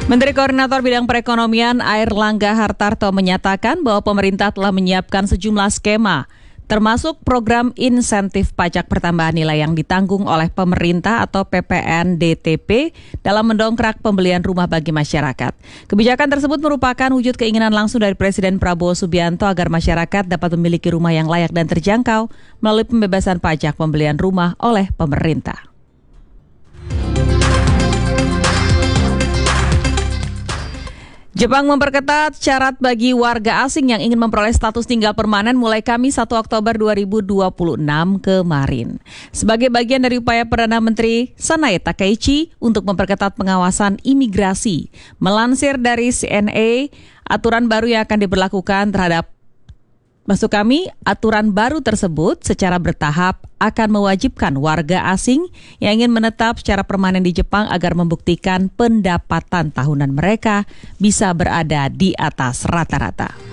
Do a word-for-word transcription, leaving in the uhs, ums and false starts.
Menteri Koordinator Bidang Perekonomian Airlangga Hartarto menyatakan bahwa pemerintah telah menyiapkan sejumlah skema, termasuk program insentif pajak pertambahan nilai yang ditanggung oleh pemerintah atau P P N D T P dalam mendongkrak pembelian rumah bagi masyarakat. Kebijakan tersebut merupakan wujud keinginan langsung dari Presiden Prabowo Subianto agar masyarakat dapat memiliki rumah yang layak dan terjangkau melalui pembebasan pajak pembelian rumah oleh pemerintah. Jepang memperketat syarat bagi warga asing yang ingin memperoleh status tinggal permanen mulai Kamis satu Oktober dua ribu dua puluh enam kemarin. Sebagai bagian dari upaya Perdana Menteri Sanae Takaichi untuk memperketat pengawasan imigrasi. Melansir dari C N A, aturan baru yang akan diberlakukan terhadap Maksud kami, aturan baru tersebut secara bertahap akan mewajibkan warga asing yang ingin menetap secara permanen di Jepang agar membuktikan pendapatan tahunan mereka bisa berada di atas rata-rata.